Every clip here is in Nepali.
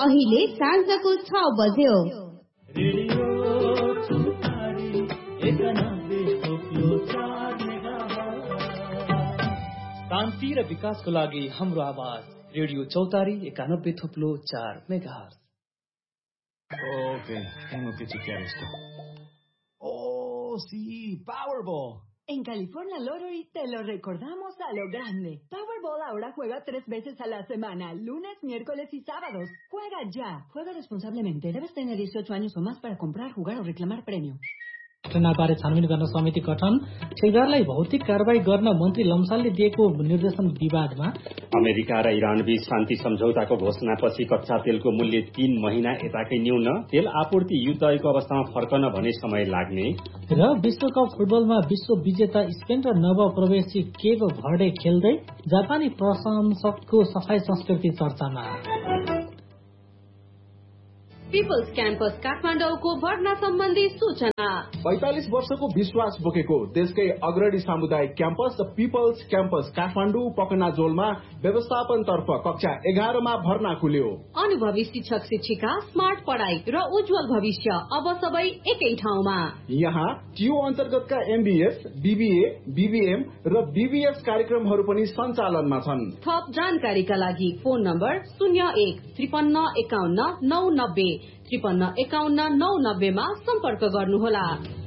अहिले साँझको 6 बज्यो। शान्ति र विकासको लागि हाम्रो आवाज रेडियो चौतारी 91.4 megahertz. Ok, tengo que chequear esto. Oh, sí, Powerball. En California Lottery te lo recordamos a lo grande. Powerball ahora juega 3 veces a la semana, lunes, miércoles y sábados. Juega ya. Juega responsablemente. Debes tener 18 años o más para comprar, jugar o reclamar premio. घटनाबारे छानबिन गर्न समिति गठन, ठेकेदारलाई भौतिक कारबाही गर्न मन्त्री लम्सालले दिएको निर्देशन विवादमा, अमेरिका र इरान बीच शान्ति सम्झौताको घोषणापछि कच्चा तेलको मूल्य 3 महिना यताकै न्यून, तेल आपूर्ति युद्धको अवस्थामा फर्कन भने समय लाग्ने, र विश्वकप फुटबलमा विश्व विजेता स्पेन र नवप्रवेशी केप भर्डे खेल्दै जापानी प्रशंसकको सफाई संस्कृति चर्चामा। पिपल्स क्याम्पस काठमाडौँको भर्ना सम्बन्धी सूचना। 45 वर्षको विश्वास बोकेको देशकै अग्रणी सामुदायिक campus the people's campus Kathmandu पकनाजोलमा व्यवस्थापन तर्फ कक्षा 11 मा भर्ना खुल्यो। अनुभवी शिक्षक शिक्षिका, स्मार्ट पढाइ र उज्जवल भविष्य अब सबै एकै ठाउँमा। यहाँ टियु अन्तर्गतका एमबीएस, बीबीए, बीबीएम र बीबीएस कार्यक्रमहरू पनि सञ्चालनमा छन्। थप जानकारीका लागि फोन नम्बर 01-5351-990 5351-990 मा सम्पर्क गर्नुहोला।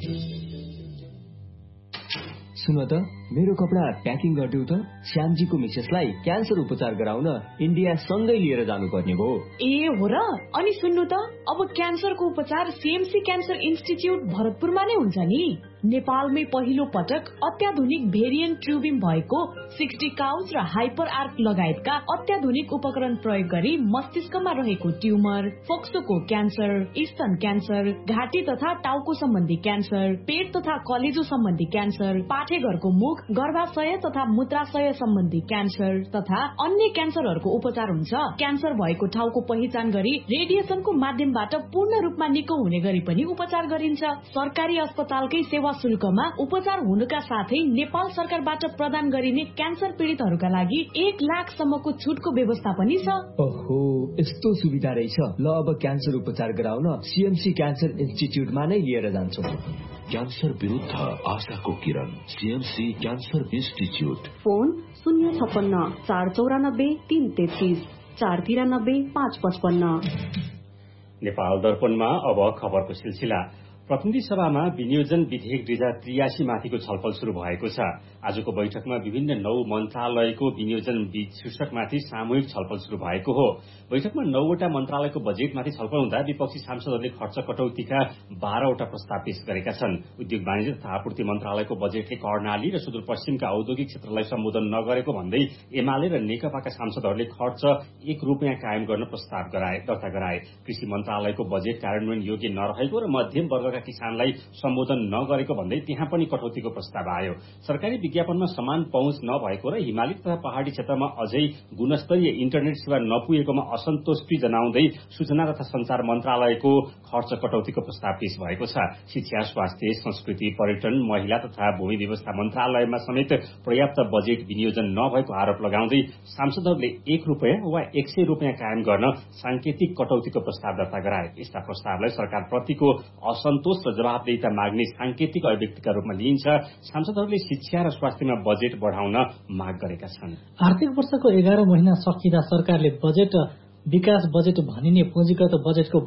सुन त, मेरो कपडा प्याकिङ गरिदेऊ त। श्यामजीको मिसेसलाई क्यान्सर उपचार गराउन इन्डिया सँगै लिएर जानुपर्ने भयो। ए हो र? अनि सुन्नु त, अब क्यान्सरको उपचार सीएमसी क्यान्सर इन्स्टिच्युट भरतपुरमा नै हुन्छ नि। नेपालमै पहिलो पटक अत्याधुनिक भेरिएन्ट ट्युबिङ भएको 60 काउच र हाइपर आर्क लगायतका अत्याधुनिक उपकरण प्रयोग गरी मस्तिष्कमा रहेको ट्युमर, फोक्सोको क्यान्सर, स्तन क्यान्सर, घाँटी तथा टाउको सम्बन्धी क्यान्सर, पेट तथा कलेजो सम्बन्धी क्यान्सर, पाठेघरको मुख, गर्भाशय तथा मूत्राशय सम्बन्धी क्यान्सर तथा अन्य क्यान्सरहरूको उपचार हुन्छ। क्यान्सर भएको ठाउँको पहिचान गरी रेडिएसनको माध्यमबाट पूर्ण रूपमा निको हुने गरी पनि उपचार गरिन्छ। सरकारी अस्पतालकै सेवा शुल्कमा उपचार हुनुका साथै नेपाल सरकारबाट प्रदान गरिने क्यान्सर पीडितहरूका लागि 1 लाख सम्मको छुटको व्यवस्था पनि छ। ओहो, यस्तो सुविधा रहेछ। ल, अब क्यान्सर उपचार गराउन सीएमसी क्यान्सर इन्स्टिच्युटमा नै लिएर जान्छौ। क्यान्सर विरुद्ध आशाको किरण, CMC cancer institute. Phone 056-494-333 493-555। Nepal दर्पणमा अब खबरको सिलसिला। प्रतिनिधि सभामा विनियोजन विधेयक 2083 माथिको छलफल शुरू भएको छ। आजको बैठकमा विभिन्न 9 मन्त्रालयको विनियोजन शीर्षकमाथि सामूहिक छलफल शुरू भएको हो। बैठकमा 9 वटा मन्त्रालयको बजेटमाथि छलफल हुँदा विपक्षी सांसदहरूले खर्च कटौतीका 12 वटा प्रस्ताव पेश गरेका छन्। उद्योग वाणिज्य तथा आपूर्ति मन्त्रालयको बजेटले कर्णाली र सुदूरपश्चिमका औद्योगिक क्षेत्रलाई सम्बोधन नगरेको भन्दै एमाले र नेकपाका सांसदहरूले खर्च 1 रुपियाँ कायम गर्न प्रस्ताव दर्ता गराए। कृषि मन्त्रालयको बजेट कार्यान्वयन योग्य नरहेको र मध्यम वर्गका किसानलाई सम्बोधन नगरेको भन्दै त्यहाँ पनि कटौतीको प्रस्ताव आयो। सरकारी विज्ञापनमा समान पहुँच नभएको र हिमाली तथा पहाड़ी क्षेत्रमा अझै गुणस्तरीय इन्टरनेट सेवा नपुगेकोमा असन्तुष्टि जनाउँदै सूचना तथा संचार मन्त्रालयको खर्च कटौतीको प्रस्ताव पेश भएको छ। शिक्षा, स्वास्थ्य, संस्कृति, पर्यटन, महिला तथा भूमि व्यवस्था मन्त्रालयमा समेत पर्याप्त बजेट विनियोजन नभएको आरोप लगाउँदै सांसदहरूले 1 रुपियाँ वा 100 रुपियाँ कायम गर्न सांकेतिक कटौतीको प्रस्ताव दर्ता गराए। यस्ता प्रस्तावलाई सरकारप्रतिको असन्तोष र जवाबदेहिता माग्ने सांकेतिक अभिव्यक्तिका रूपमा लिइन्छ। सांसदहरूले शिक्षा र स्वास्थ्यमा बजेट बढाउन माग गरेका छन्। आर्थिक वर्षको 11 महिना सकिँदा सरकारले विकास बजेट भनिने पुँजीगत बजेटको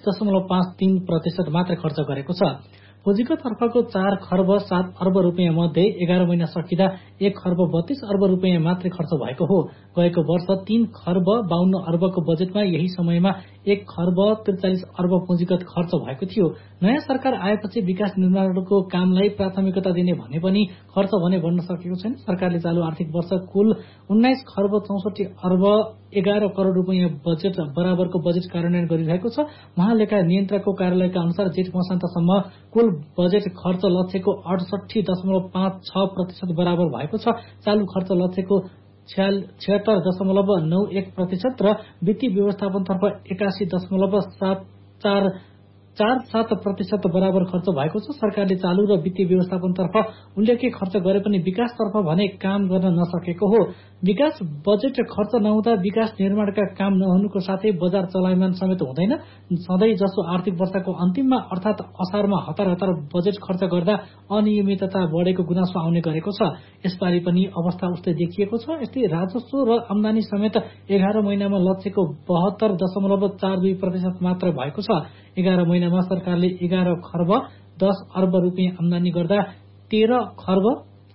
32.53% मात्र खर्च गरेको छ। पुँजीगत तर्फको 4 खर्ब 7 अर्ब रुपियाँ मध्ये 11 महिना सकिँदा 1 खर्ब 32 अर्ब रुपियाँ मात्रै खर्च भएको हो। गएको वर्ष 3 खर्ब 52 अर्बको बजेटमा यही समयमा 1 खर्ब 43 अर्ब पुँजीगत खर्च भएको थियो। नयाँ सरकार आएपछि विकास निर्माणको कामलाई प्राथमिकता दिने भने पनि खर्च भने बढ्न सकेको छैन। सरकारले चालू आर्थिक वर्ष कुल 19 खर्ब 64 अर्ब 11 करोड़ रुपियाँ बजेट बराबरको बजेट कार्यान्वयन गरिरहेको छ। महालेखा नियन्त्रकको कार्यालयका अनुसार जेठ मसान्तसम्म कुल बजेट खर्च लक्ष्यको 68.56% बराबर भएको छ। चालू खर्च लक्ष्यको 76.91% र वित्तीय व्यवस्थापनतर्फ 81.74% 4.7% बराबर खर्च भएको छ। सरकारले चालू र वित्तीय व्यवस्थापनतर्फ उल्लेख्य खर्च गरे पनि विकासतर्फ भने काम गर्न नसकेको हो। विकास बजेट खर्च नहुँदा विकास निर्माणका काम नहुनुको साथै बजार चलायमान समेत हुँदैन। सधैँ जसो आर्थिक वर्षको अन्तिममा अर्थात असारमा हतार हतार बजेट खर्च गर्दा अनियमितता बढेको गुनासो आउने गरेको छ। यसपालि पनि अवस्था उस्तै देखिएको छ। यस्तै राजस्व र आमदानी समेत 11 महिनामा लक्ष्यको 72.42% मात्र भएको छ। 11 महिनामा सरकारले 11 खर्ब 10 अर्ब रुपियाँ आमदानी गर्दा 13 खर्ब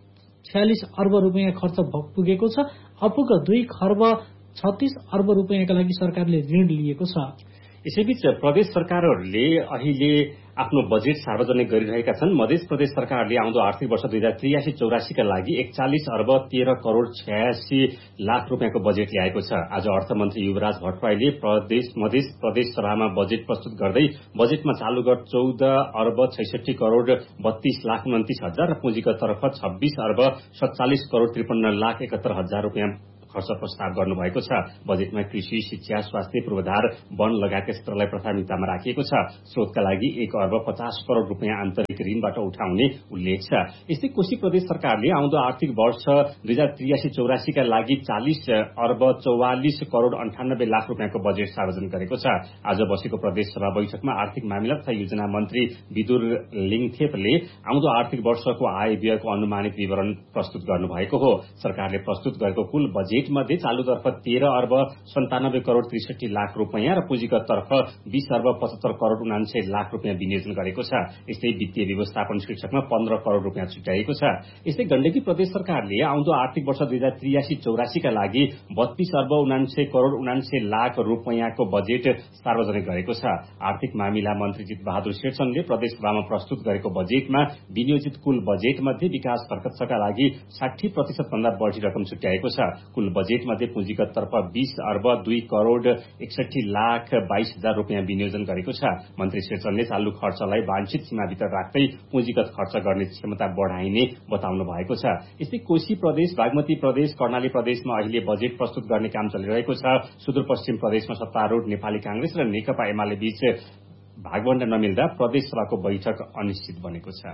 46 अर्ब रुपियाँ खर्च पुगेको छ। अपुग 2 खर्ब 36 अर्ब रुपियाँका लागि सरकारले ऋण लिएको छ। यसैबीच प्रदेश सरकारहरूले अहिले आफ्नो बजेट सार्वजनिक गरिरहेका छन्। मध्य प्रदेश सरकारले आउँदो आर्थिक वर्ष 2083-84 का लागि 41 अर्ब 13 करोड़ 86 लाख रुपियाँको बजेट ल्याएको छ। आज अर्थमन्त्री युवराज भट्टराईले मध्य प्रदेश सभामा बजेट प्रस्तुत गर्दै बजेटमा चालू गत 14 अर्ब 66 करोड़ 32 लाख 29 हजार र पुँजीगत तर्फ 26 अर्ब 47 करोड़ 53 लाख 71 हजार रुपियाँ खर्च प्रस्ताव गर्नुभएको छ। बजेटमा कृषि, शिक्षा, स्वास्थ्य, पूर्वाधार, वन लगायतका क्षेत्रलाई प्राथमिकतामा राखिएको छ। स्रोतका लागि 1 अर्ब 50 करोड़ रुपियाँ आन्तरिक ऋणबाट उठाउने उल्लेख छ। यस्तै कोशी प्रदेश सरकारले आउँदो आर्थिक वर्ष 2083-84 का लागि 40 अर्ब 44 करोड़ 98 लाख रुपियाँको बजेट सार्वजनिक गरेको छ। आज बसेको प्रदेश सभा बैठकमा आर्थिक मामिला तथा योजना मन्त्री विदुर लिङथेपले आउँदो आर्थिक वर्षको आय व्ययको अनुमानित विवरण प्रस्तुत गर्नुभएको हो। सरकारले प्रस्तुत गरेको कुल बजेट मध्ये चालुतर्फ 13 अर्ब 97 करोड़ 63 लाख रुपियाँ र पुँजीगत तर्फ 20 अर्ब 75 करोड़ 99 लाख रुपियाँ विनियोजन गरेको छ। यस्तै वित्तीय व्यवस्थापन शीर्षकमा 15 करोड़ रुपियाँ छुट्याएको छ। यस्तै गण्डकी प्रदेश सरकारले आउँदो आर्थिक वर्ष 2083-84 का लागि 32 अर्ब 99 करोड़ 99 लाख रुपियाँको बजेट सार्वजनिक गरेको छ। आर्थिक मामिला मन्त्री जित बहादुर शेरचनले प्रदेशसभामा प्रस्तुत गरेको बजेटमा विनियोजित कुल बजेट मध्ये विकास खर्चका लागि 60% भन्दा बढी रकम छुट्याएको छ। कुल बजेट मध्ये पुँजीगत तर्फ 20 अर्ब 2 करोड़ 61 लाख 22 हजार रुपियाँ विनियोजन गरेको छ। मन्त्री शेरचनले चालू खर्चलाई वाञ्छित सीमाभित्र राख्दै पुँजीगत खर्च गर्ने क्षमता बढाइने बताउनु भएको छ। यस्तै कोशी प्रदेश, बागमती प्रदेश, कर्णाली प्रदेशमा अहिले बजेट प्रस्तुत गर्ने काम चलिरहेको छ। सुदूरपश्चिम प्रदेशमा सत्तारूढ नेपाली कांग्रेस र नेकपा एमाले बीच भागवण्डा नमिल्दा प्रदेश सभाको बैठक अनिश्चित बनेको छ।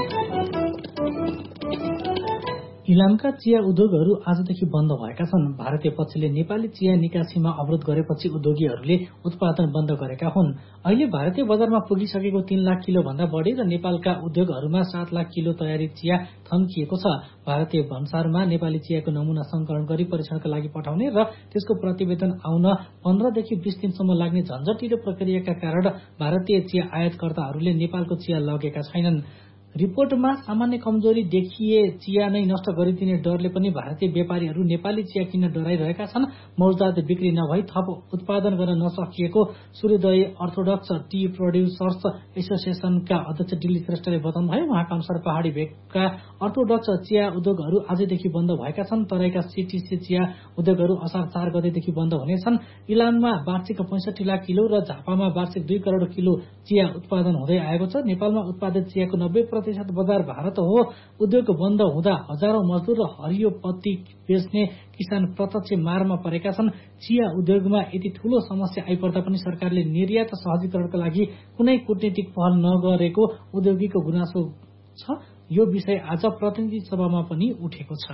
इलामका चिया उद्योगहरू आजदेखि बन्द भएका छन्। भारतीय पक्षले नेपाली चिया निकासीमा अवरोध गरेपछि उद्योगीहरूले उत्पादन बन्द गरेका हुन्। अहिले भारतीय बजारमा पुगिसकेको 3 लाख किलो भन्दा बढी र नेपालका उद्योगहरूमा 7 लाख किलो तयारी चिया थन्किएको छ। भारतीय भन्सारमा नेपाली चियाको नमूना संकलन गरी परीक्षणका लागि पठाउने र त्यसको प्रतिवेदन आउन 15 देखि 20 दिनसम्म लाग्ने झन्झटिलो प्रक्रियाका कारण भारतीय चिया आयातकर्ताहरूले नेपालको चिया लगेका छैनन्। रिपोर्टमा सामान्य कमजोरी देखिए चिया नै नष्ट गरिदिने डरले पनि भारतीय व्यापारीहरू नेपाली चिया किन्न डराइरहेका छन्। मौजदात बिक्री नभई थप उत्पादन गर्न नसकिएको सूर्योदय अर्थोडक्स टी प्रोड्युसर्स एसोसिएसनका अध्यक्ष दिल्ली श्रेष्ठले बताउनुभयो। उहाँका अनुसार पहाड़ी भेगका अर्थोडक्स चिया उद्योगहरू आजदेखि बन्द भएका छन्। तराईका सीटीसी चिया उद्योगहरू असार 4 गतेदेखि बन्द हुनेछन्। इलाममा वार्षिक 65 लाख किलो र झापामा वार्षिक 2 करोड़ किलो चिया उत्पादन हुँदै आएको छ। नेपालमा उत्पादित चियाको 90% बजार भारत हो। उद्योग बन्द हुँदा हजारौं मजदूर र हरियो पत्ती बेच्ने किसान प्रत्यक्ष मारमा परेका छन्। चिया उद्योगमा यति ठूलो समस्या आइपर्दा पनि सरकारले निर्यात सहजीकरणका लागि कुनै कूटनीतिक पहल नगरेको उद्योगीको गुनासो छ। यो विषय आज प्रतिनिधि सभामा पनि उठेको छ।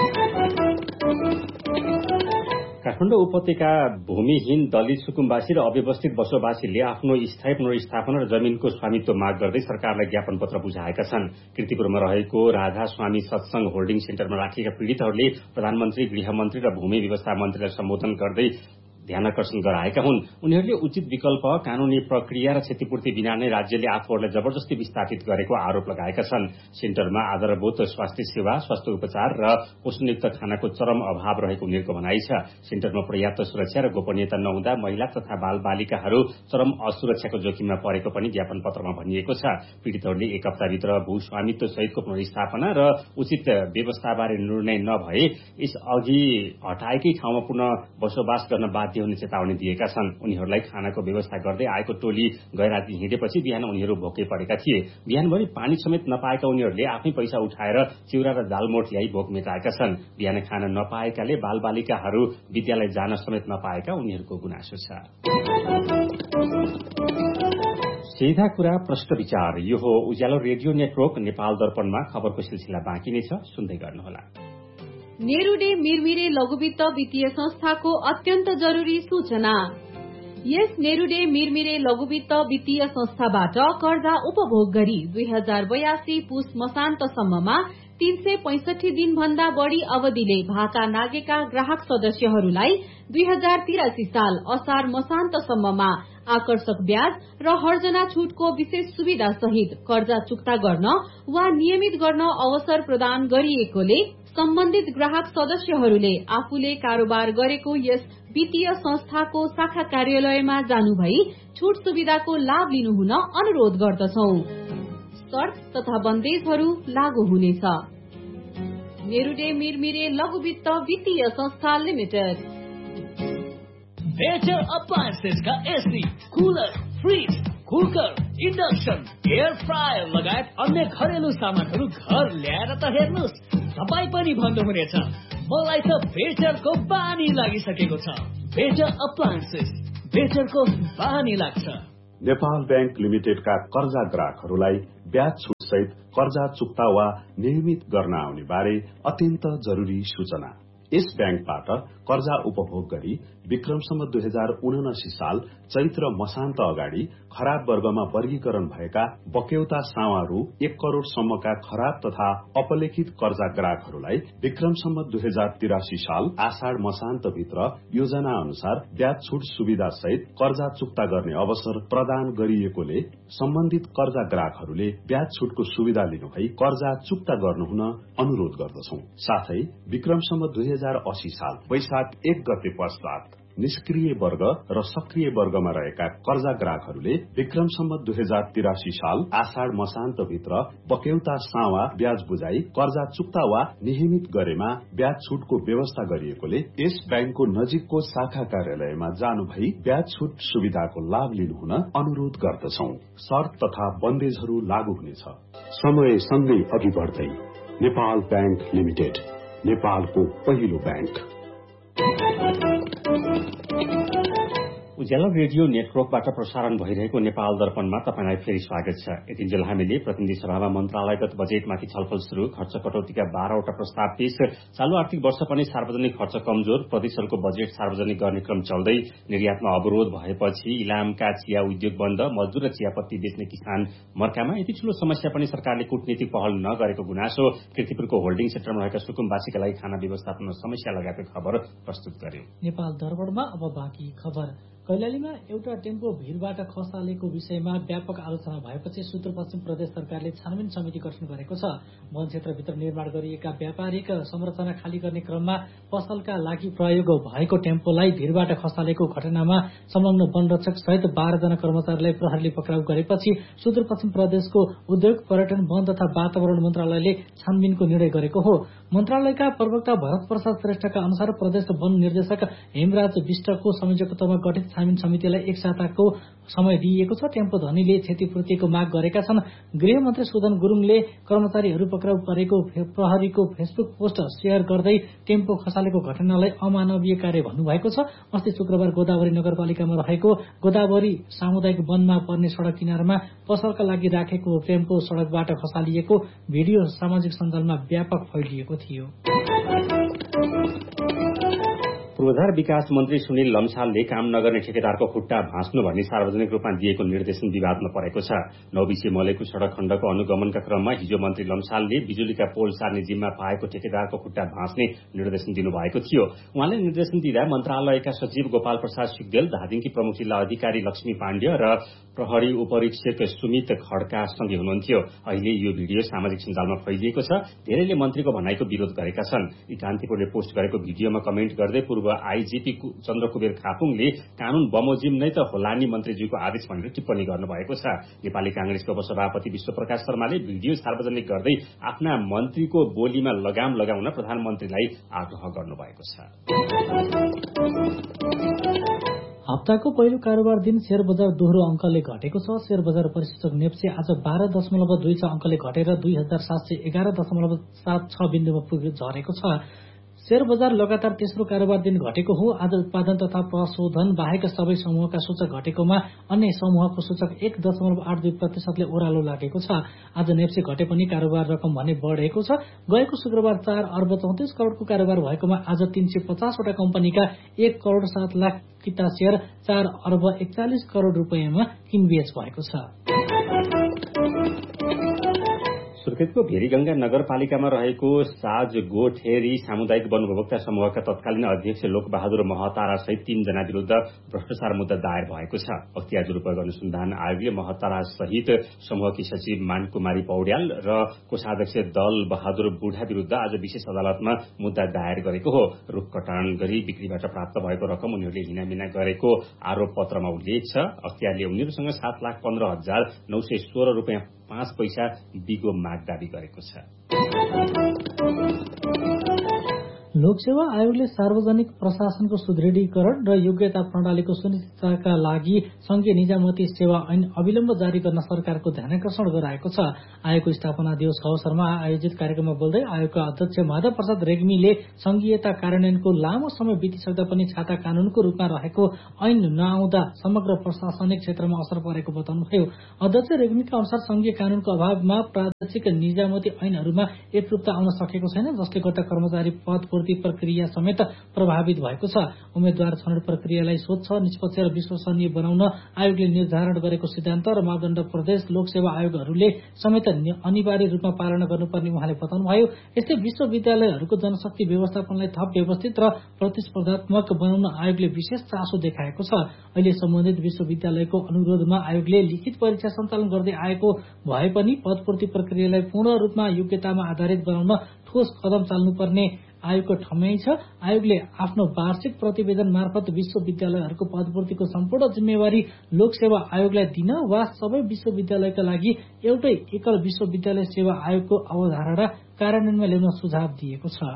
काठमाडौँ उपत्यका भूमिहीन दलित सुकुम्बासी र अव्यवस्थित बसोबासीले आफ्नो स्थायी पुनर्स्थापना र जमिनको स्वामित्व माग गर्दै सरकारलाई ज्ञापन पत्र बुझाएका छन्। कीर्तिपुरमा रहेको राधा स्वामी सत्संग होल्डिङ सेन्टरमा राखिएका पीड़ितहरूले प्रधानमन्त्री, गृहमन्त्री र भूमि व्यवस्था मन्त्रीलाई सम्बोधन गर्दै ध्यानकर्षण गराएका हुन्। उनीहरूले उचित विकल्प, कानूनी प्रक्रिया र क्षतिपूर्ति बिना नै राज्यले आफूहरूलाई जबरजस्ती विस्थापित गरेको आरोप लगाएका छन्। सेन्टरमा आधारभूत स्वास्थ्य सेवा, स्वास्थ्य उपचार र पोषणयुक्त खानाको चरम अभाव रहेको उनीहरूको भनाइ छ। सेन्टरमा पर्याप्त सुरक्षा र गोपनीयता नहुँदा महिला तथा बालबालिकाहरू चरम असुरक्षाको जोखिममा परेको पनि ज्ञापन पत्रमा भनिएको छ। पीड़ितहरूले 1 हप्ताभित्र भूस्वामित्व सहितको पुनर्स्थापना र उचित व्यवस्थाबारे निर्णय नभए यसअघि हटाएकै ठाउँमा पुनः बसोबास गर्न बाध्य हुने चेतावनी दिएका छन्। उनीहरूलाई खानाको व्यवस्था गर्दै आएको टोली गैराती हिँडेपछि बिहान उनीहरू भोकै परेका थिए। बिहानभरि पानी समेत नपाएका उनीहरूले आफ्नै पैसा उठाएर चिउरा र दालमोठ ल्याई भोक मेटाएका छन्। बिहान खान नपाएकाले बालबालिकाहरू विद्यालय जान समेत नपाएका उनीहरूको गुनासो छ। सीधा कुरा प्रश्न विचार, यो हो उज्यालो रेडियो नेटवर्क नेपाल दर्पणमा खबरको सिलसिला बाँकी नै छ, सुन्दै गर्नुहोला। नेरूडे मिरमिरे लघुवित्त वित्तीय संस्थाको अत्यन्त जरूरी सूचना। यस नेरूडे मिरमिरे लघुवित्त वित्तीय संस्थाबाट कर्जा उपभोग गरी 2082 पुस मसान्तसम्ममा 365 दिन भन्दा बढ़ी अवधिले भाका नागेका ग्राहक सदस्यहरूलाई 2083 साल असार मसान्तसम्ममा आकर्षक ब्याज र हर्जना छूटको विशेष सुविधा सहित कर्जा चुक्ता गर्न वा नियमित गर्न अवसर प्रदान गरिएकोले सम्बन्धित ग्राहक सदस्यहरूले आफूले कारोबार गरेको यस वित्तीय संस्थाको शाखा कार्यालयमा जानु भई छूट सुविधाको लाभ लिनुहुन अनुरोध गर्दछौ। शर्त तथा बन्देजहरू लागू हुनेछ। नेरूडे मिरमिरे लघुवित्त वित्तीय संस्था लिमिटेड। बेटर अप्लायन्सेस का AC, cooler, fridge, cooker, induction, air fryer लगायत अन्य घरेलु सामानहरू घर ल्याएर त हेर्नुहोस्, तपाईँ पनि भन्नुहुनेछ मलाई त बेटरको बानी लागिसकेको छ। बेटर अप्लायन्सेस, बेटरको बानी लाग्छ। नेपाल बैंक लिमिटेडका कर्जा ग्राहकहरूलाई ब्याज छुट सहित कर्जा चुक्ता वा नियमित गर्न आउने बारे अत्यन्त जरूरी सूचना। यस बैंकबाट कर्जा उपभोग गरी विक्रमसम्म 2079 साल चैत्र मसान्त अगाडि खराब वर्गमा वर्गीकरण भएका बक्यौता सावा रु 1 करोड़ सम्मका खराब तथा अपलेखित कर्जा ग्राहकहरूलाई विक्रमसम्म 2083 साल आषाढ़ मसान्त भित्र योजना अनुसार ब्याज छुट सुविधा सहित कर्जा चुक्ता गर्ने अवसर प्रदान गरिएकोले सम्बन्धित कर्जा ग्राहकहरूले ब्याज छुटको सुविधा लिनुभई कर्जा चुक्ता गर्नुहुन अनुरोध गर्दछौं। साथै विक्रमसम्म 2080 साल वैशाख 1 गते पश्चात निष्क्रिय वर्ग र सक्रिय वर्गमा रहेका कर्जा ग्राहकहरूले विक्रमसम्म 2083 साल आषाढ़ मसान्त भित्र बक्यौता सावा ब्याज बुझाई कर्जा चुक्ता वा नियमित गरेमा ब्याज छुटको व्यवस्था गरिएकोले यस बैंकको नजिकको शाखा कार्यालयमा जानु भई ब्याज छुट सुविधाको लाभ लिनुहुन अनुरोध गर्दछौं। शर्त तथा बन्देजहरू लागू हुनेछ। समय सँगै अघि बढ्दै नेपाल बैंक लिमिटेड, नेपालको पहिलो बैंक। उज्यालो रेडियो नेटवर्कबाट प्रसारण भइरहेको नेपाल दर्पणमा तपाईलाई फेरि स्वागत छ। यतिन्जेल हामीले प्रतिनिधि सभामा मन्त्रालयगत बजेटमाथि छलफल शुरू, खर्च कटौतीका 12वटा प्रस्ताव पेश, चालू आर्थिक वर्ष पनि सार्वजनिक खर्च कमजोर, प्रदेशहरूको बजेट सार्वजनिक गर्ने क्रम चल्दै, निर्यातमा अवरोध भएपछि इलामका चिया उद्योग बन्द, मजदूर र चियापत्ती बेच्ने किसान मर्कामा, यति ठूलो समस्या पनि सरकारले कूटनीतिक पहल नगरेको गुनासो, कीर्तिपुरको होल्डिङ सेक्टरमा रहेका सुकुम्बासीका लागि खाना व्यवस्थापन समस्या लगायतको खबर प्रस्तुत गर्यो। नेपाल दर्पणमा अब बाँकी खबर। कैलालीमा एउटा टेम्पो भीरबाट खसालेको विषयमा व्यापक आलोचना भएपछि सुदूरपश्चिम प्रदेश सरकारले छानबिन समिति गठन गरेको छ। वन क्षेत्रभित्र निर्माण गरिएका व्यापारिक संरचना खाली गर्ने क्रममा पसलका लागि प्रयोग भएको टेम्पोलाई भीरबाट खसालेको घटनामा संलग्न वनरक्षक सहित 12 जना कर्मचारीलाई प्रहरीले पक्राउ गरेपछि सुदूरपश्चिम प्रदेशको उद्योग, पर्यटन, वन तथा वातावरण मन्त्रालयले छानबिनको निर्णय गरेको हो। मन्त्रालयका प्रवक्ता भरत प्रसाद श्रेष्ठका अनुसार प्रदेश वन निर्देशक हेमराज विष्टको संयोजकत्वमा गठित छानबिन समितिलाई 1 साताको समय दिइएको छ। टेम्पो धनीले क्षतिपूर्तिको माग गरेका छन्। गृहमन्त्री सुदन गुरुङले कर्मचारीहरू पक्राउ परेको प्रहरीको फेसबुक पोस्ट शेयर गर्दै टेम्पो खसालेको घटनालाई अमानवीय कार्य भन्नुभएको छ। अस्ति शुक्रबार गोदावरी नगरपालिकामा रहेको गोदावरी सामुदायिक वनमा पर्ने सड़क किनारमा पसलका लागि राखेको टेम्पो सड़कबाट खसालिएको भिडियो सामाजिक सञ्जालमा व्यापक फैलिएको थियो। पूर्वाधार विकास मन्त्री सुनिल लम्सालले काम नगर्ने ठेकेदारको खुट्टा भाँच्नु भन्ने सार्वजनिक रूपमा दिएको निर्देशन विवादमा परेको छ। नौबिसे मलेकु सड़क खण्डको अनुगमनका क्रममा हिजो मन्त्री लम्सालले बिजुलीका पोल सार्ने जिम्मा पाएको ठेकेदारको खुट्टा भाँच्ने निर्देशन दिनुभएको थियो। उहाँले निर्देशन दिँदा मन्त्रालयका सचिव गोपाल प्रसाद सिग्देल, धादिङकी प्रमुख जिल्ला अधिकारी लक्ष्मी पाण्ड्य र प्रहरी उपरीक्षक सुमित खड्का सँगै हुनुहुन्थ्यो। अहिले यो भिडियो सामाजिक सञ्जालमा फैलिएको छ। धेरैले मन्त्रीको भनाइको विरोध गरेका छन्। कान्तिपुरले पोस्ट गरेको भिडियोमा कमेन्ट गर्दै पूर्व आईजीपी चन्द्रकुबेर खापुङले कानून बमोजिम नै त होला नि मन्त्रीज्यूको आदेश भनेर टिप्पणी गर्नुभएको छ। नेपाली कांग्रेसको उपसभापति विश्वप्रकाश शर्माले भिडियो सार्वजनिक गर्दै आफ्ना मन्त्रीको बोलीमा लगाम लगाउन प्रधानमन्त्रीलाई आग्रह गर्नुभएको छ। हप्ताको पहिलो कारोबार दिन शेयर बजार दोहोरो अंकले घटेको छ। शेयर बजार परिसूचक नेप्से आज 12.26 अंकले घटेर 2711.76 बिन्दुमा झरेको छ। शेयर बजार लगातार तेस्रो कारोबार दिन घटेको हो। आज उत्पादन तथा प्रशोधन बाहेक सबै समूहका सूचक घटेकोमा अन्य समूहको सूचक 1.82% ओह्रालो लागेको छ। आज नेप्से घटे पनि कारोबार रकम भने बढेको छ। गएको शुक्रबार 4 अर्ब 34 करोडको कारोबार भएकोमा आज 350 वटा कम्पनीका 1 करोड 7 लाख किता शेयर 4 अर्ब 41 करोड रुपियाँमा किनबेच भएको छ। सुर्खेतको भेरीगंगा नगरपालिकामा रहेको साज गोठेरी सामुदायिक वन उपभोक्ता समूहका तत्कालीन अध्यक्ष लोकबहादुर महतारा सहित 3 जना विरूद्ध भ्रष्टाचार मुद्दा दायर भएको छ। अख्तियार दुरूपयोग अनुसन्धान आयोगले महतारा सहित समूहकी सचिव मानकुमारी पौड्याल र कोषाध्यक्ष दल बहादुर बुढा विरूद्ध आज विशेष अदालतमा मुद्दा दायर गरेको हो। रुख कटान गरी बिक्रीबाट प्राप्त भएको रकम उनीहरूले हिनामिना गरेको आरोप पत्रमा उल्लेख छ। अख्तियारले उनीहरूसँग 7,15,916 रुपियाँ 5 पैसा बिगो माग दावी गरेको छ। लोकसेवा आयोगले सार्वजनिक प्रशासनको सुदृढीकरण र योग्यता प्रणालीको सुनिश्चितताका लागि संघीय निजामती सेवा ऐन अविलम्ब जारी गर्न सरकारको ध्यानाकर्षण गराएको छ। आयोगको स्थापना दिवस अवसरमा आयोजित कार्यक्रममा बोल्दै आयोगका अध्यक्ष माधव प्रसाद रेग्मीले संघीयता कार्यान्वयनको लामो समय बितिसक्दा पनि छाता कानूनको रूपमा रहेको ऐन नआउँदा समग्र प्रशासनिक क्षेत्रमा असर परेको बताउनुभयो। अध्यक्ष रेग्मीका अनुसार संघीय कानूनको अभावमा प्रादेशिक निजामती ऐनहरूमा एकरूपता आउन सकेको छैन, जसले गर्दा कर्मचारी पद प्रक्रिया समेत प्रभावित भएको छ। उम्मेद्वार छनौट प्रक्रियालाई स्वच्छ, निष्पक्ष र विश्वसनीय बनाउन आयोगले निर्धारण गरेको सिद्धान्त र मापदण्ड प्रदेश लोकसेवा आयोगहरूले समेत अनिवार्य रूपमा पालना गर्नुपर्ने उहाँले बताउनुभयो। यस्तै विश्वविद्यालयहरूको जनशक्ति व्यवस्थापनलाई थप व्यवस्थित र प्रतिस्पर्धात्मक बनाउन आयोगले विशेष चासो देखाएको छ। अहिले सम्बन्धित विश्वविद्यालयको अनुरोधमा आयोगले लिखित परीक्षा सञ्चालन गर्दै आएको भए पनि पदपूर्ति प्रक्रियालाई पूर्ण रूपमा योग्यतामा आधारित बनाउन ठोस कदम चाल्नुपर्ने आयोगको ठम्याइ छ। आयोगले आफ्नो वार्षिक प्रतिवेदन मार्फत विश्वविद्यालयहरूको पदपूर्तिको सम्पूर्ण जिम्मेवारी लोकसेवा आयोगलाई दिन वा सबै विश्वविद्यालयका लागि एउटै एकल विश्वविद्यालय सेवा आयोगको अवधारणा कार्यान्वयनमा ल्याउन सुझाव दिएको छ।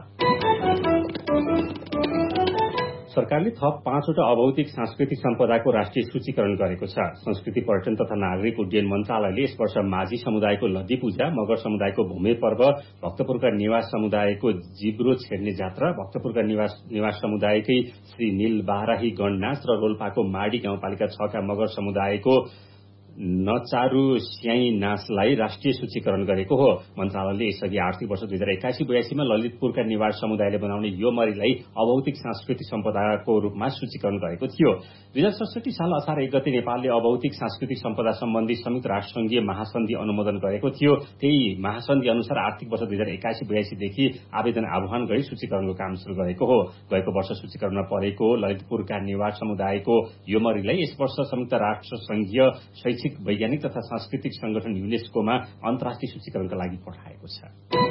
सरकारले थप 5वटा अभौतिक सांस्कृतिक सम्पदाको राष्ट्रिय सूचीकरण गरेको छ। संस्कृति पर्यटन तथा नागरिक उड्डयन मन्त्रालयले यस वर्ष माझी समुदायको लद्दी पूजा, मगर समुदायको भूमे पर्व, भक्तपुरका निवास समुदायको जिब्रो छेड्ने जात्रा, भक्तपुरका निवास समुदायकै श्री नील बाराही गणनाच र रोल्पाको माडी गाउँपालिका 6 का मगर समुदायको नचारू स्याई नाचलाई राष्ट्रिय सूचीकरण गरेको हो। मन्त्रालयले यसअघि आर्थिक वर्ष 2081-82 मा ललितपुरका निवास समुदायले बनाउने यो मरीलाई अभौतिक सांस्कृतिक सम्पदाको रूपमा सूचीकरण गरेको थियो। 2067 साल असार 1 गते नेपालले अभौतिक सांस्कृतिक सम्पदा सम्बन्धी संयुक्त राष्ट्रसंघीय महासन्धि अनुमोदन गरेको थियो। त्यही महासन्धि अनुसार आर्थिक वर्ष 2081-82 देखि आवेदन आह्वान गरी सूचीकरणको काम शुरू गरेको हो। गएको वर्ष सूचीकरणमा परेको ललितपुरका निवास समुदायको यो मरीलाई यस वर्ष संयुक्त राष्ट्रसंघीय शैक्षिक वैज्ञानिक तथा सांस्कृतिक संगठन युनेस्कोमा अन्तर्राष्ट्रिय सूचीकरणका लागि पठाएको छ।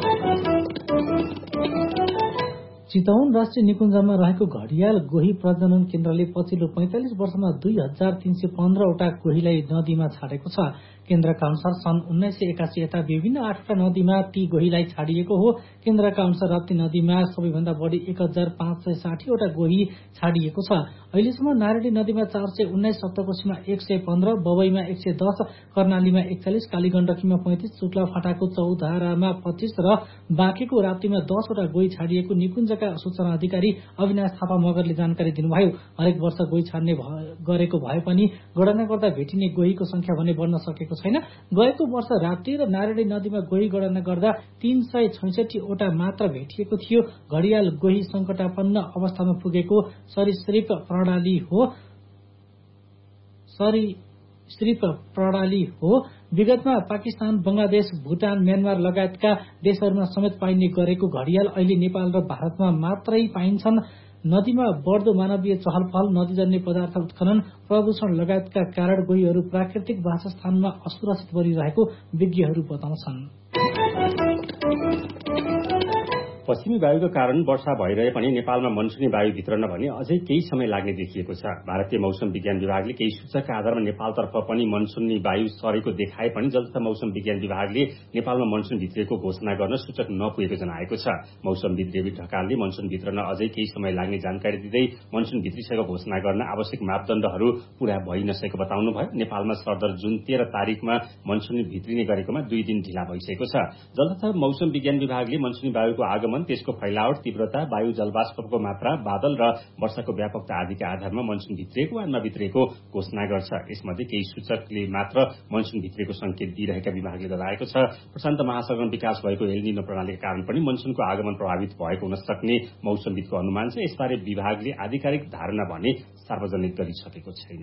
चितवन राष्ट्रिय निकुञ्जमा रहेको घडियाल गोही प्रजनन केन्द्रले पछिल्लो 45 वर्षमा 2315 वटा गोहीलाई नदीमा छाडेको छ। केन्द्रका अनुसार सन् 1981 यता विभिन्न 8 नदीमा ती गोहीलाई छाडिएको हो। केन्द्रका अनुसार रप्ती नदीमा सबैभन्दा बढी 1560 वटा गोही छाडिएको छ। अहिलेसम्म नारायणी नदीमा 419, सप्तकोशीमा 115, बबईमा 110, कर्णालीमा 41, कालीगण्डकीमा 35, शुक्ला फाटाको चौधारामा 25 र बाँकेको राप्तीमा 10 वटा गोही छाडिएको निकुञ्जका सूचना अधिकारी अविनाश थापा मगरले जानकारी दिनुभयो। हरेक वर्ष गोही छाड्ने गरेको भए पनि गणना गर्दा भेटिने गोहीको संख्या भने बढ्न सकेको छैन। गएको वर्ष राप्ती र नारायणी नदीमा गोही गणना गर्दा 366 वटा मात्र भेटिएको थियो। घडियाल गोही संकटापन्न अवस्थामा पुगेको सरीसृप प्रणाली हो। विगतमा पाकिस्तान, बंगलादेश, भूटान, म्यानमार लगायतका देशहरूमा समेत पाइने गरेको घडियाल अहिले नेपाल र भारतमा मात्रै पाइन्छन्। नदीमा बढ्दो मानवीय चहलपहल, नदीजन्य पदार्थ उत्खनन, प्रदूषण लगायतका कारण गोहीहरू प्राकृतिक वासस्थानमा असुरक्षित बनिरहेको विज्ञहरू बताउँछन्। पश्चिमी वायुको कारण वर्षा भइरहे पनि नेपालमा मनसुनी वायु भित्रन भने अझै केही समय लाग्ने देखिएको छ। भारतीय मौसम विज्ञान विभागले केही सूचकका आधारमा नेपालतर्फ पनि मनसुनी वायु सरेको देखाए पनि जलतथा मौसम विज्ञान विभागले नेपालमा मनसुन भित्रिएको घोषणा गर्न सूचक नपुगेको जनाएको छ। मौसमविद रेवी ढकालले मनसुन भित्रन अझै केही समय लाग्ने जानकारी दिँदै मनसुन भित्रिसकेको घोषणा गर्न आवश्यक मापदण्डहरू पूरा भइ नसकेको बताउनुभयो। नेपालमा सरदर जुन 13 तारिकमा मनसुन भित्रिने गरेकोमा 2 दिन ढिला भइसकेको छ। जलतथा मौसम विज्ञान विभागले मनसुनी वायुको आगमन आगमन, त्यसको फैलावट, तीव्रता, वायु जलवाष्पको मात्रा, बादल र वर्षाको व्यापकता आदिका आधारमा मनसुन भित्रिएको वा नभित्रिएको घोषणा गर्छ। यसमध्ये केही सूचकले मात्र मनसुन भित्रिएको संकेत दिइरहेका विभागले बताएको छ। प्रशान्त महासागरमा विकास भएको एल निनो प्रणालीका कारण पनि मनसुनको आगमन प्रभावित भएको हुन सक्ने मौसमविदको अनुमान छ। यसबारे विभागले आधिकारिक धारणा भने सार्वजनिक गरिसकेको छैन।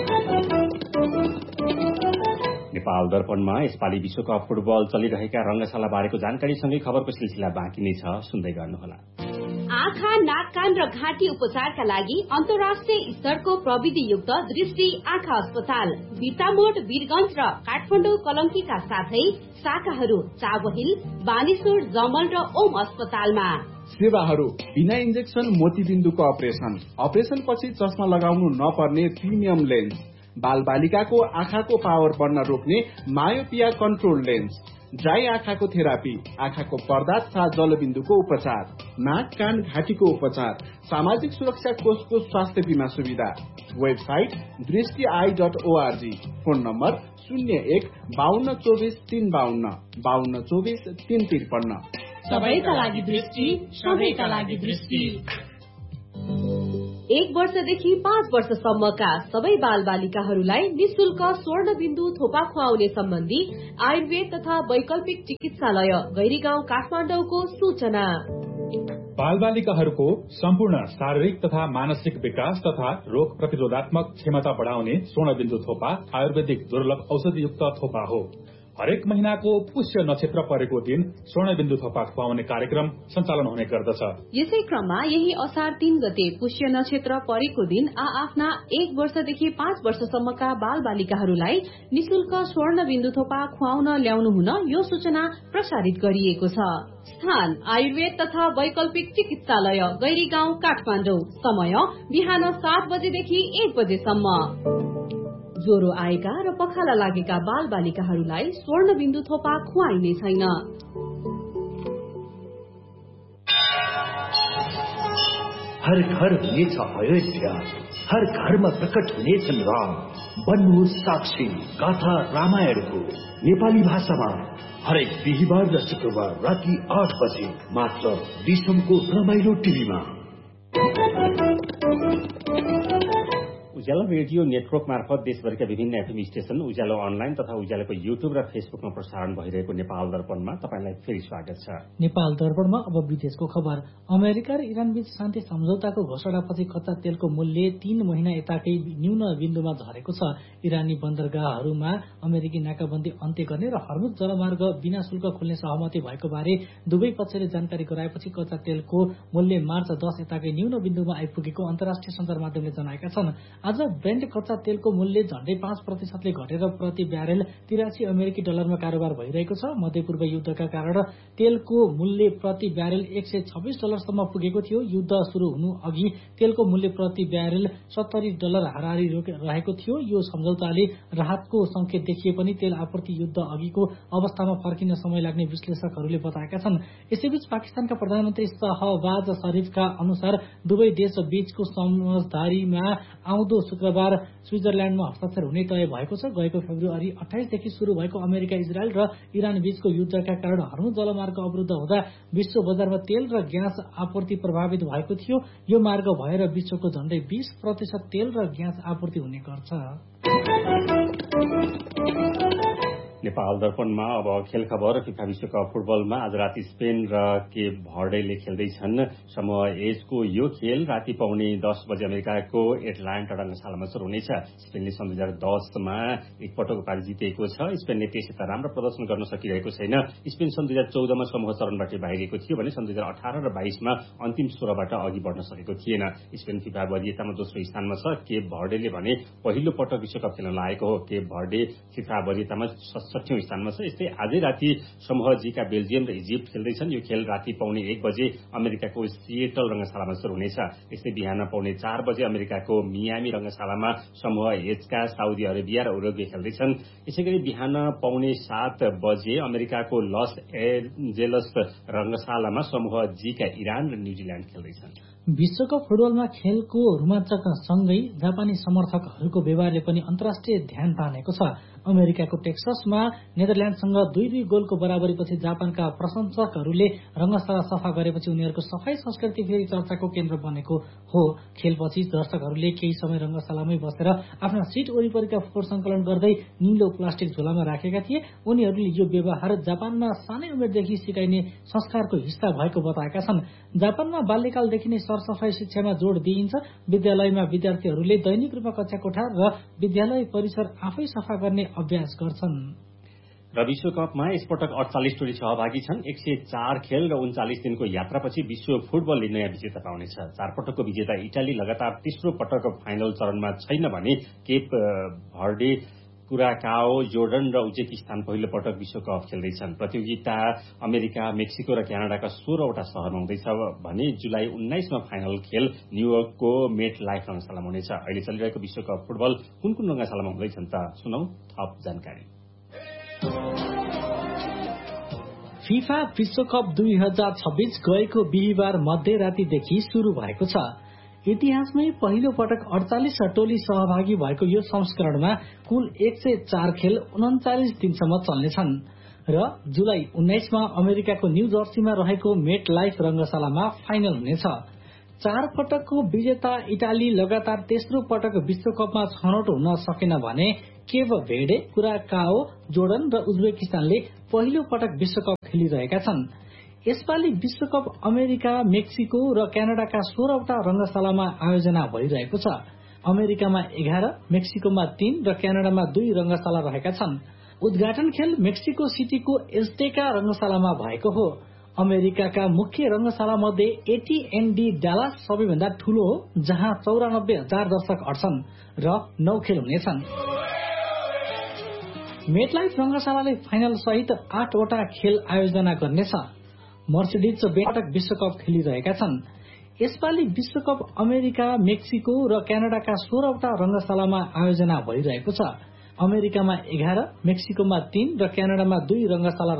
नेपाल दर्पणमा यसपालि विश्वकप फुटबल चलिरहेका रंगशाला बारेको जानकारीसँगै खबरको सिलसिला बाँकी नै छ, सुन्दै गर्नुहोला। आँखा, नाक, कान र घाँटी उपचारका लागि अन्तर्राष्ट्रिय स्तरको प्रविधियुक्त दृष्टि आँखा अस्पताल बिर्तामोड, वीरगञ्ज र काठमाडौँ कलङ्कीका साथै शाखाहरू चाबहिल, बानेश्वर, जमल र ओम अस्पतालमा। सेवाहरू बिना इन्जेक्सन मोतीबिन्दुको अपरेसन पछि चस्मा लगाउनु नपर्ने प्रिमियम लेन्स, बाल बालिकाको आँखाको पावर बढ्न रोक्ने मायोपिया कन्ट्रोल लेन्स, ड्राई आँखाको थेरापी, आँखाको पर्दा तथा जलबिन्दुको उपचार, नाक, कान, घाँटीको उपचार, सामाजिक सुरक्षा कोषको स्वास्थ्य बीमा सुविधा। Website दृष्टि.org, phone number 01-5224-352, 5224-353। सबैका लागि दृष्टि, सबैका लागि दृष्टि। 1 वर्षदेखि 5 वर्षसम्मका सबै बाल बालिकाहरूलाई निशुल्क स्वर्ण बिन्दु थोपा खुवाउने सम्बन्धी आयुर्वेद तथा वैकल्पिक चिकित्सालय गैरीगाउँ काठमाडौँको सूचना। बाल बालिकाहरूको सम्पूर्ण शारीरिक तथा मानसिक विकास तथा रोग प्रतिरोधात्मक क्षमता बढ़ाउने स्वर्ण बिन्दु थोपा आयुर्वेदिक दुर्लभ औषधियुक्त थोपा हो। हरेक महिनाको पुष्य नक्षत्र परेको दिन स्वर्ण बिन्दु थोपा खुवाउने कार्यक्रम सञ्चालन हुने गर्दछ। यसै क्रममा यही असार 3 गते पुष्य नक्षत्र परेको दिन आफ्ना 1 वर्षदेखि 5 वर्षसम्मका बाल बालिकाहरूलाई निशुल्क स्वर्ण बिन्दु थोपा खुवाउन ल्याउनु हुन यो सूचना प्रसारित गरिएको छ। स्थान आयुर्वेद तथा वैकल्पिक चिकित्सालय गैरीगाउँ काठमाडौँ। समय बिहान 7 बजेदेखि 1 बजेसम्म। ज्वरो आएका र पखाला लागेका बाल बालिकाहरूलाई स्वर्ण बिन्दु थोपा खुवाइने छैन। हर घर हुनेछ अयोध्या, हर घरमा प्रकट हुनेछन् राम। बन्नुहोस् साक्षी गाथा रामायणको नेपाली भाषामा हरेक बिहिबार र शुक्रबार राति 8 बजे मात्र दिसमको रमाइलो टिभीमा। उज्यालो रेडियो नेटवर्क मार्फत देशभरिका विभिन्न एफएम स्टेशन, उज्यालो अनलाइन तथा उज्यालोको युट्युब र फेसबुकमा प्रसारण भइरहेको नेपाल दर्पणमा तपाईलाई फेरि स्वागत छ। नेपाल दर्पणमा अब विदेशको खबर। अमेरिका र इरान बीच शान्ति सम्झौताको घोषणापछि कच्चा तेलको मूल्य 3 महिना यताकै न्यून बिन्दुमा झरेको छ। इरानी बन्दरगाहहरूमा अमेरिकी नाकाबन्दी अन्त्य गर्ने र हर्मुज जलमार्ग बिना शुल्क खुल्ने सहमति भएको बारे दुवै पक्षले जानकारी गराएपछि कच्चा तेलको मूल्य मार्च 10 यताकै न्यून बिन्दुमा आइपुगेको अन्तर्राष्ट्रिय सञ्चार माध्यमले जनाएका छन्। आज ब्रेन्ट कच्चा तेलको मूल्य झण्डै 5% घटेर प्रति ब्यारेल 83 अमेरिकी डलरमा कारोबार भइरहेको छ। मध्यपूर्व युद्धका कारण तेलको मूल्य प्रति ब्यारेल $126 पुगेको थियो। युद्ध शुरू हुनु अघि तेलको मूल्य प्रति ब्यारेल $70 हाराहारी रहेको थियो। यो सम्झौताले राहतको संकेत देखिए पनि तेल आपूर्ति युद्ध अघिको अवस्थामा फर्किन समय लाग्ने विश्लेषकहरूले बताएका छन्। यसैबीच पाकिस्तानका प्रधानमन्त्री शहबाज शरीफका अनुसार दुवै देश बीचको समझदारीमा आउँदो शुक्रबार स्विजरल्याण्डमा हस्ताक्षर हुने तय भएको छ। गएको फेब्रुअरी 28 देखि शुरू भएको अमेरिका, इजरायल र इरान बीचको युद्धका कारण हर्मुज जलमार्ग अवरुद्ध हुँदा विश्व बजारमा तेल र ग्यास आपूर्ति प्रभावित भएको थियो। यो मार्ग भएर विश्वको झण्डै 20% तेल र ग्यास आपूर्ति हुने गर्छ। नेपाल दर्पणमा अब खेल खबर। फिफा विश्वकप फुटबलमा आज राति स्पेन र केप भर्डेले खेल्दैछन्। समूह एजको यो खेल राति पाउने 10 बजे अमेरिकाको एटलान्टा रंगशालामा सुरु हुनेछ। स्पेनले सन् 2010मा एकपटक उपाधि जितेको छ। स्पेनले त्यसै त राम्रो प्रदर्शन गर्न सकिरहेको छैन। स्पेन सन् 2014मा समूह चरणबाट बाहिरिएको थियो भने सन् 2018 र 22मा अन्तिम 16बाट अघि बढ्न सकेको थिएन। स्पेन फिफा वरियतामा दोस्रो स्थानमा छ। केप भर्डेले भने पहिलो पटक विश्वकप खेल्न लागेको हो। केप भर्डे फिफा वरियतामा 60औं स्थानमा छ। यस्तै आजै राति समूह जीका बेल्जियम र इजिप्ट खेल्दैछन्। यो खेल राति पाउने 1 बजे अमेरिकाको सिएटल रंगशालामा सुरु हुनेछ। यस्तै बिहान पाउने 4 बजे अमेरिकाको मियामी रंगशालामा समूह एचका साउदी अरेबिया र उरुग्वे खेल्दैछन्। यसैगरी बिहान पाउने 7 बजे अमेरिकाको लस एन्जेलस रंगशालामा समूह जीका इरान र न्यूजील्याण्ड खेल्दैछन्। विश्वकप फुटबलमा खेलको रोमाञ्चक सँगै जापानी समर्थकहरूको व्यवहारले पनि अन्तर्राष्ट्रिय ध्यान तानेको छ। अमेरिकाको टेक्ससमा नेदरल्याण्डसँग 2-2 गोलको बराबरीपछि जापानका प्रशंसकहरूले रंगशाला सफा गरेपछि उनीहरूको सफाई संस्कृति फेरि चर्चाको केन्द्र बनेको हो। खेलपछि दर्शकहरूले केही समय रंगशालामै बसेर आफ्ना सीट वरिपरिका फोहोर संकलन गर्दै नीलो प्लास्टिक झोलामा राखेका थिए। उनीहरूले यो व्यवहार जापानमा सानै उमेरदेखि सिकाइने संस्कारको हिस्सा भएको बताएका छन्। जापानमा बाल्यकालदेखि नै सरसफाई शिक्षामा जोड़ दिइन्छ। विद्यालयमा विद्यार्थीहरूले दैनिक रूपमा कक्षा कोठा र विद्यालय परिसर आफै सफा गर्ने अभ्यास गर्छन्। र विश्वकपमा यसपटक 48 टोली सहभागी छन्। 104 खेल र 39 दिनको यात्रापछि विश्व फुटबलले नयाँ विजेता पाउनेछ। 4 पटकको विजेता इटाली लगातार तेस्रो पटक फाइनल चरणमा छैन भने केप भर्डे, कुराकाओ, जोर्डन र उज्बेकिस्तान पहिलो पटक विश्वकप खेल्दैछन्। प्रतियोगिता अमेरिका, मेक्सिको र क्यानाडाका 16वटा शहरमा हुँदैछ भने जुलाई 19 मा फाइनल खेल न्यूयोर्कको मेट लाइफ रंगशालामा हुनेछ। अहिले चलिरहेको विश्वकप फुटबल कुन कुन रंगशालामा हुँदैछन् त सुनौ थप जानकारी। फिफा विश्वकप 2026 गएको बिहिबार मध्यरातीदेखि शुरू भएको छ। इतिहासमै पहिलो पटक 48 टोली सहभागी भएको यो संस्करणमा कुल 104 खेल 39 दिनसम्म चल्नेछन् र जुलाई 19 मा अमेरिकाको न्यू जर्सीमा रहेको मेट लाइफ रंगशालामा फाइनल हुनेछ। 4 पटकको विजेता इटाली लगातार तेस्रो पटक विश्वकपमा छनौट हुन सकेन भने केप भेर्डे, कुराकाओ, जोर्डन र उज्बेकिस्तानले पहिलो पटक विश्वकप खेलिरहेका छन्। यसपालि विश्वकप अमेरिका, मेक्सिको र क्यानाडाका 16वटा रंगशालामा आयोजना भइरहेको छ। अमेरिकामा 11, मेक्सिकोमा 3 र क्यानाडामा 2 रंगशाला रहेका छन्। उद्घाटन खेल मेक्सिको सिटीको एस्टेका रंगशालामा भएको हो। अमेरिकाका मुख्य रंगशाला मध्ये AT&T डालास सबैभन्दा ठूलो हो, जहाँ 94,000 दर्शक अट्छन् र 9 खेल हुनेछन्। मेटलाइफ रंगशालाले फाइनल सहित 8वटा खेल आयोजना गर्नेछ। मर्सिडिज पटक विश्वकप खेलिरहेका छन्। यसपालि विश्वकप अमेरिका, मेक्सिको र क्यानाडाका 16वटा रंगशालामा आयोजना भइरहेको छ। अमेरिकामा 11, मेक्सिकोमा 3 र क्यानाडामा 2 रंगशाला